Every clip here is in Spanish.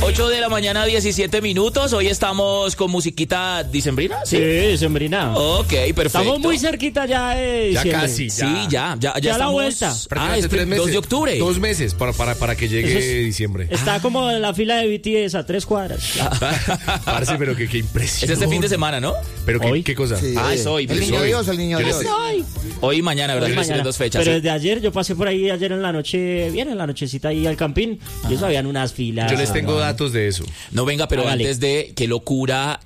8 de la mañana, 17 minutos. Hoy estamos con musiquita dicembrina. Sí, dicembrina. Ok, perfecto. Estamos muy cerquita ya de Ya diciembre. casi. Sí, ya Ya la vuelta. Es Prácticamente 3 meses. 2 de octubre. 2 meses para que llegue diciembre. Está como en la fila de BTS a 3 cuadras. Parce, pero qué impresión. Es este fin de semana, ¿no? Pero Hoy. ¿qué cosa? Sí. Ah, es hoy. El niño hoy. Dios, el niño Yo Dios. les- Hoy y mañana, ¿verdad? Hoy, Tienen mañana. 2 fechas. Pero sí. desde ayer, yo pasé por ahí ayer en la noche, bien en la nochecita ahí al campín. Y eso habían unas filas. Yo les tengo datos de eso. No, venga, pero Hágale. antes de qué locura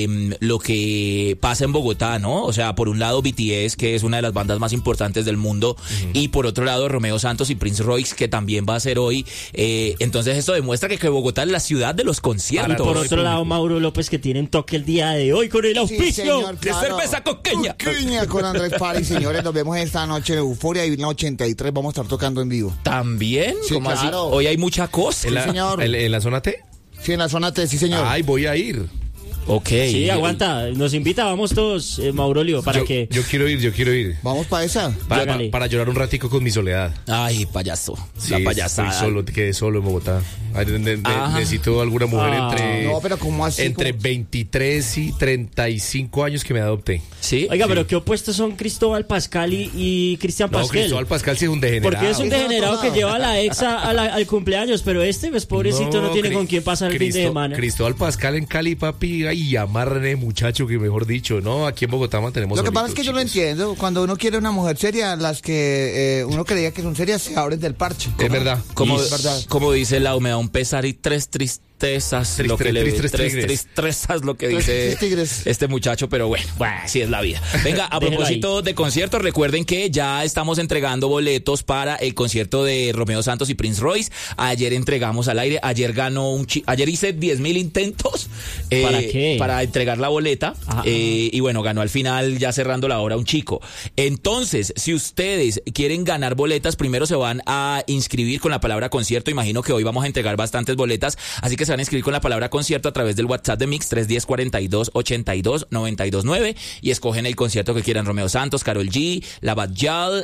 lo que pasa en Bogotá, ¿no? O sea, por un lado BTS, que es una de las bandas más importantes del mundo, y por otro lado Romeo Santos y Prince Royce, que también va a ser hoy. Entonces esto demuestra que Bogotá es la ciudad de los Y conciertos. por todo otro el lado, público. Mauro López, que tienen toque el día de hoy con el Sí, auspicio. señor, ¡De cerveza coqueña! Coqueña con Andrés Pari, señores. Nos vemos esta noche en Euforia y en la 83 vamos a estar tocando en vivo. ¿También? Sí, ¿Cómo así? claro. Hoy hay mucha cosa. ¿En la, señor. en la zona T? Sí, en la zona T, sí, señor. Ay, voy a ir. Ok. Sí, aguanta. Nos invita, vamos todos, Maurolio, para yo, que... yo quiero ir. Vamos para esa. Hágale. Para llorar un ratico con mi soledad. Ay, payaso. Sí, La payasada. estoy solo, quedé solo en Bogotá. Ay, Ajá. necesito alguna mujer entre, No, pero ¿cómo así? entre 23 y 35 años que me adopte. Sí. Oiga, Sí. pero qué opuestos son Cristóbal Pascal y Cristian No, Pasquel. Cristóbal Pascal sí es un degenerado. Porque es un Eso no degenerado toma. que lleva a la ex al cumpleaños, pero este, pues pobrecito, no tiene Cri- con quién pasar el fin de semana. Cristóbal Pascal en Cali, papi, y amarre muchacho, que mejor dicho, ¿no? Aquí en Bogotá mantenemos Lo que pasa solitos, es que yo lo chicos. entiendo. Cuando uno quiere una mujer seria, las que uno creía que son serias se abren del parche. Es verdad. Como, Es verdad. como dice Lau, me da un pesar y 3 tristezas lo que le tres tres tigres. tristezas lo que dice tigres. este muchacho, pero bueno, así es la vida. Venga, a Déjelo propósito de conciertos, recuerden que ya estamos entregando boletos para el concierto de Romeo Santos y Prince Royce. Ayer entregamos al aire, ayer ganó ayer hice 10,000 intentos ¿Para qué? para entregar la boleta y bueno, ganó al final, ya cerrando la hora, un chico. Entonces, si ustedes quieren ganar boletas, primero se van a inscribir con la palabra concierto. Imagino que hoy vamos a entregar bastantes boletas, así que se van a inscribir con la palabra concierto a través del WhatsApp de Mix 310-42-82-929 y escogen el concierto que quieran. Romeo Santos, Karol G, La Bad Yal,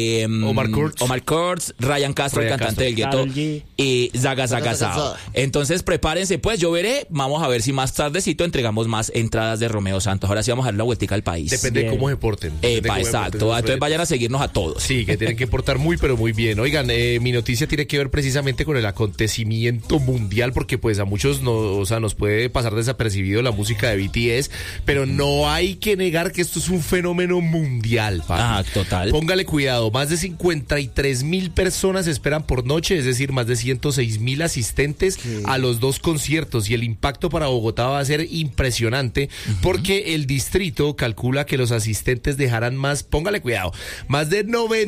Omar Kurtz, Ryan Castro, el Ryan cantante del gueto, Karol G. y Zaga Zaga Sao. Entonces prepárense, pues yo veré, vamos a ver si más tardecito entregamos más entradas de Romeo Santos. Ahora sí vamos a dar la vueltica al país. Depende de Bien. cómo se porten. Depende de cómo se Exacto. porten los Entonces vayan a seguirnos a todos. Sí, que tienen que portar muy, pero muy bien. Oigan, mi noticia tiene que ver precisamente con el acontecimiento mundial, porque pues a muchos nos puede pasar desapercibido la música de BTS, pero no hay que negar que esto es un fenómeno mundial, papi. Total. Póngale cuidado, más de 53,000 personas esperan por noche, es decir, más de 106,000 asistentes a los dos conciertos, y el impacto para Bogotá va a ser impresionante, porque el distrito calcula que los asistentes dejarán más, póngale cuidado, más de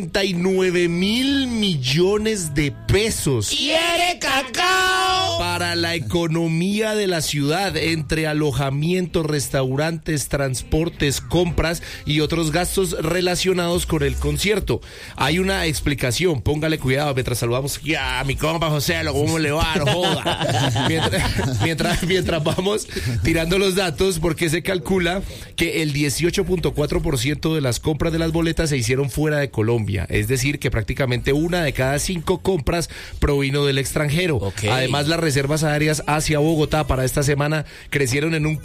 99,000 millones de pesos. ¡Quiere cacao! Para la economía de la ciudad, entre alojamientos, restaurantes, transportes, compras y otros gastos relacionados con el concierto. Hay una explicación, póngale cuidado mientras saludamos a mi compa José, ¿cómo le va? No joda. Mientras vamos tirando los datos, porque se calcula que el 18.4% de las compras de las boletas se hicieron fuera de Colombia, es decir, que prácticamente 1 de cada 5 compras provino del extranjero. Ok. Además, las reservas aéreas hacia Bogotá para esta semana crecieron en un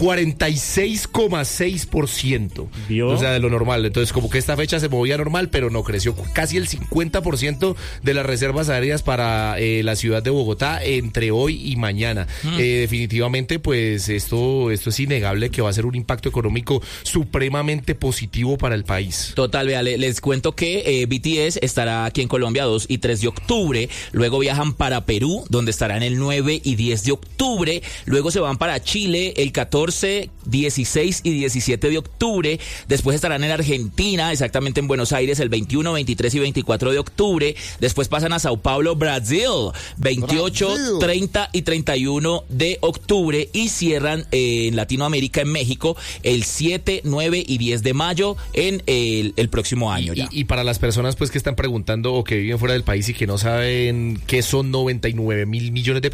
46,6%. ¿Vio? O sea, de lo normal. Entonces, como que esta fecha se movía normal, pero no, creció casi el 50% de las reservas aéreas para la ciudad de Bogotá entre hoy y mañana. Definitivamente, pues esto es innegable que va a ser un impacto económico supremamente positivo para el país. Total, vea, les cuento que BTS estará aquí en Colombia 2 y 3 de octubre, luego viajan para Perú, donde estarán el 9 y 10 de octubre, luego se van para Chile el 14, 16 y 17 de octubre, después estarán en Argentina, exactamente en Buenos Aires, el 21, 23 y 24 de octubre, después pasan a Sao Paulo, Brasil, 28, 30 y 31 de octubre, y cierran en Latinoamérica, en México, el 7, 9 y 10 de mayo en el próximo año ya. Y para las personas pues que están preguntando o que viven fuera del país y que no saben qué son 99,000 millones de pesos,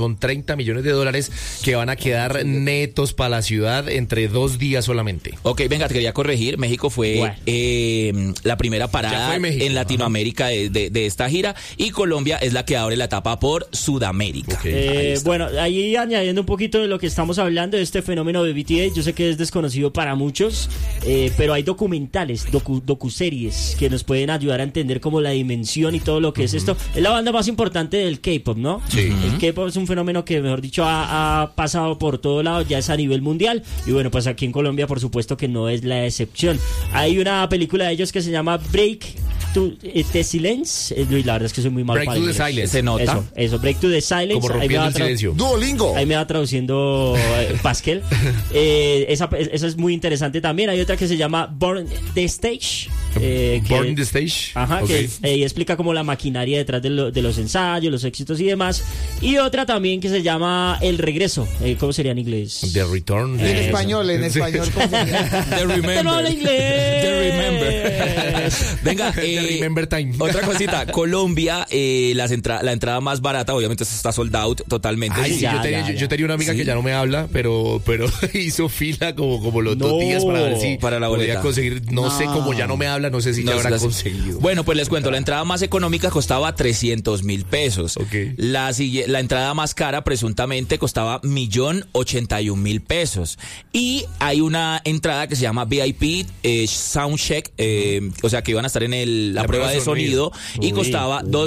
son 30 millones de dólares que van a quedar netos para la ciudad entre 2 días solamente. Ok, venga, te quería corregir. México fue la primera parada en Latinoamérica de esta gira, y Colombia es la que abre la etapa por Sudamérica. Okay. Bueno, ahí añadiendo un poquito de lo que estamos hablando de este fenómeno de BTS, yo sé que es desconocido para muchos, pero hay documentales, docuseries que nos pueden ayudar a entender como la dimensión y todo lo que es esto. Es la banda más importante del K-pop, ¿no? Sí. El K-pop es un fenómeno que, mejor dicho, ha pasado por todo lado, ya es a nivel mundial, y bueno, pues aquí en Colombia por supuesto que no es la excepción. Hay una película de ellos que se llama Break to the Silence. La verdad es que soy muy mal Break para to the inglés. Silence. Se nota. Eso, Break to the Silence. Como rompiendo el silencio. Duolingo. Ahí me va traduciendo Pascal. Esa es muy interesante también. Hay otra que se llama Born the Stage. Born the Stage. Ajá, Okay. que explica como la maquinaria detrás de los ensayos, los éxitos y demás. Y otra también que se llama El Regreso. ¿Cómo sería en inglés? The Return. En español, ¿cómo se llama? The Remember. No habla inglés. The Remember. Venga, The Remember Time. otra cosita. Colombia, la entrada más barata, obviamente está sold out totalmente. Ay, Sí, sí, ya, yo tenía una amiga Sí. que ya no me habla, pero hizo fila como los No. 2 días para ver si Para la podía boleta. conseguir. No sé, como ya no me habla, no sé si ya No, habrá las- conseguido. Bueno, pues les cuento, la entrada más económica costaba 300.000 pesos. Ok. La entrada más cara presuntamente costaba 1.081.000 pesos. Y hay una entrada que se llama VIP Soundcheck, o sea que iban a estar en la prueba de sonido, y Uy. costaba Uy,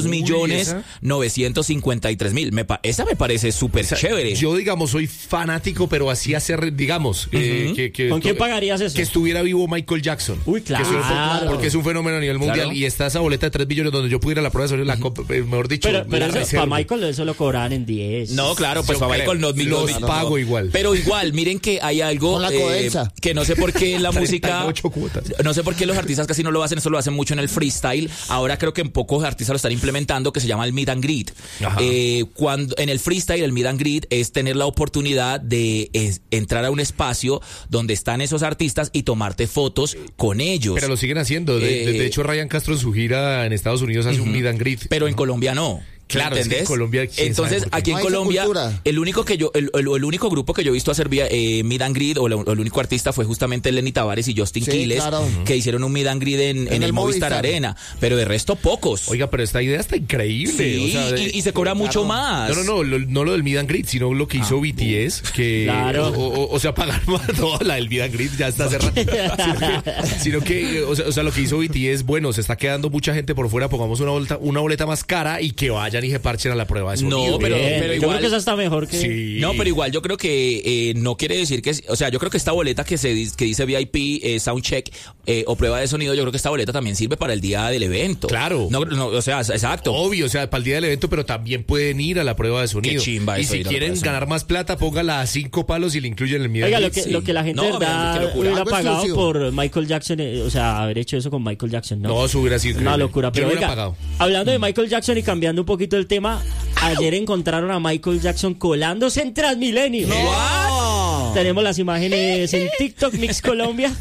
2.953.000. Esa me parece súper chévere. Yo, digamos, soy fanático, pero así hacer, digamos, ¿Con quién pagarías eso? que estuviera vivo Michael Jackson. Uy, claro. Que porque es un fenómeno a nivel mundial. Claro. Y está esa boleta de 3 billones donde yo pudiera ir a la prueba de sonido, mejor dicho, Pero la eso, reservo. para Michael eso lo cobraban en 10. No, claro, pues Yo para creo. Michael Los pago igual. Pero igual, miren que hay algo Con la Codensa. que no sé por qué la música, 38 cuotas. no sé por qué los artistas casi no lo hacen, eso lo hacen mucho en el freestyle. Ahora creo que en pocos artistas lo están implementando, que se llama el meet and greet. Ajá. Cuando en el freestyle el meet and greet es tener la oportunidad de entrar a un espacio donde están esos artistas y tomarte fotos con ellos. Pero lo siguen haciendo. De hecho, Ryan Castro en su gira en Estados Unidos hace un meet and greet. Pero en Colombia no. Claro, es que en Colombia, ¿quién Entonces, sabe por qué? aquí en No hay esa Colombia, cultura. el único grupo que yo he visto hacer meet and greet, o el único artista fue justamente Lenny Tavares y Justin Sí, Quiles, claro. que hicieron un meet and greet en el el Movistar Movistar. Arena. Pero de resto, pocos. Oiga, pero esta idea está increíble. sí, o sea, y se cobra mucho más. No lo del meet and greet, sino lo que hizo BTS, que Claro. o sea, pagar más, no, la del meet and greet ya está cerrada. sino que o sea, lo que hizo BTS, bueno, se está quedando mucha gente por fuera, pongamos una boleta más cara y que vayan y se parchen a la prueba de sonido. No, pero Yo igual. creo que eso está mejor que... Sí. No, pero igual yo creo que no quiere decir que... O sea, yo creo que esta boleta que dice VIP, Soundcheck o prueba de sonido, yo creo que esta boleta también sirve para el día del evento. Claro. No, o sea, exacto. Obvio, o sea, para el día del evento, pero también pueden ir a la prueba de sonido. Qué chimba y eso, si ir a la quieren prueba de ganar más plata, póngala a 5 palos y le incluyen el meet and Oiga, greet. Sí. lo que la gente No, de verdad qué locura. hubiera Algo pagado exclusivo. por Michael Jackson, o sea, haber hecho eso con Michael Jackson, ¿no? No, eso hubiera sido Una increíble. locura, pero Yo lo hubiera oiga, pagado. hablando de Michael Jackson y cambiando un poquito el tema, ayer encontraron a Michael Jackson colándose en Transmilenio. Tenemos las imágenes en TikTok Mix Colombia.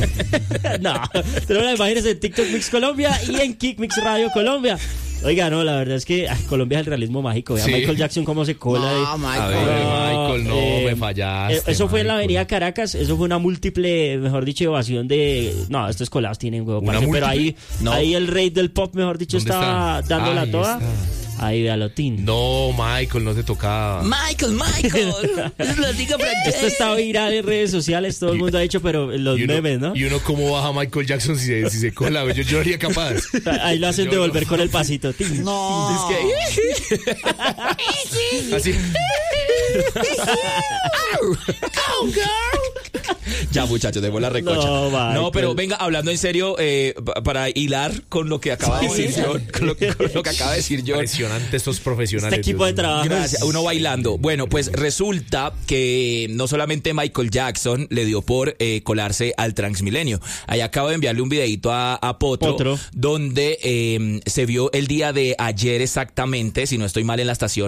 No, tenemos las imágenes en TikTok Mix Colombia y en Kick Mix Radio Colombia. Oiga, no, la verdad es que Colombia es el realismo mágico. Vea Sí. Michael Jackson cómo se cola. No, A Michael. ver, Michael, no, me fallaste. Eso fue en la Michael. avenida Caracas, eso fue una múltiple, mejor dicho, evasión de... No, estos colados tienen huevo, ¿Una parce, pero múltiple? No. ahí el rey del pop, mejor dicho, ¿Dónde estaba está? dándola Ahí toda. está. Ahí, véalo, Tin. No, Michael, no te tocaba. Michael, es la liga Esto está viral en redes sociales, todo el mundo ha dicho, pero los Y uno, memes, ¿no? Y uno cómo baja Michael Jackson si se cola. Yo haría capaz. Ahí lo hacen Yo devolver no. con el pasito. Tin. No. Así. Ya, muchachos, demos la recocha. No, Michael. No, pero venga, hablando en serio, para hilar con lo que acaba de decir John, con lo que acaba de decir John. Impresionante estos profesionales. Este equipo de Dios mío. trabajo. Gracias, uno bailando. Bueno, pues resulta que no solamente Michael Jackson le dio por colarse al Transmilenio. Ahí acabo de enviarle un videito a Potro, donde se vio el día de ayer exactamente, si no estoy mal, en la estación